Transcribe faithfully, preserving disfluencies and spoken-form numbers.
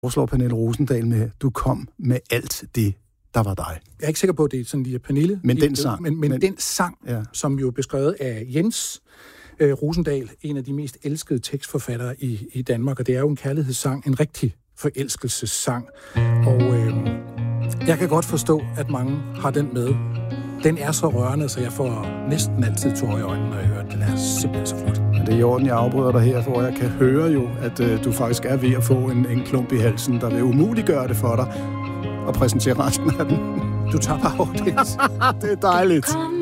foreslår Pernille Rosendahl med, du kom med alt det, der var dig. Jeg er ikke sikker på, at det er sådan lige Pernille. Men den sang. Men, men, men den sang, ja. Som jo er beskrevet af Jens øh, Rosendahl, en af de mest elskede tekstforfattere i, i Danmark, og det er jo en kærlighedssang, en rigtig forelskelsessang. Og øh, jeg kan godt forstå, at mange har den med. Den er så rørende, så jeg får næsten altid tårer i øjnene, når jeg hører den. Den er simpelthen så flot. Ja, det er i orden, jeg afbryder dig her, for jeg kan høre jo, at øh, du faktisk er ved at få en, en klump i halsen, der vil umuliggøre det for dig og præsentere resten af den. Du tager bare over det. Det er dejligt.